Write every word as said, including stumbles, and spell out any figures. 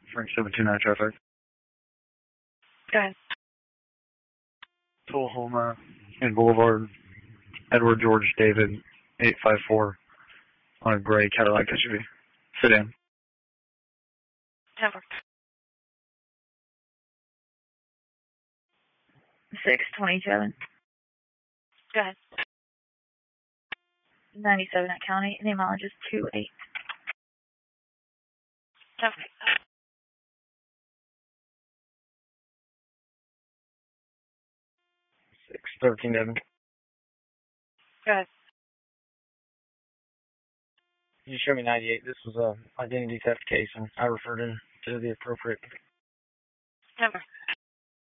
Frank seven two nine traffic. Go ahead. Tullahoma and Boulevard, Edward George David, eight five four, on a gray Cadillac S U V. Sedan. ten four. six twenty-seven. Go ahead. ninety-seven at County, and the mileage is two eight. ten four. six thirteen Devon. Go ahead. Could you show me ninety-eight? This was a identity theft case, and I referred him to the appropriate. ten four.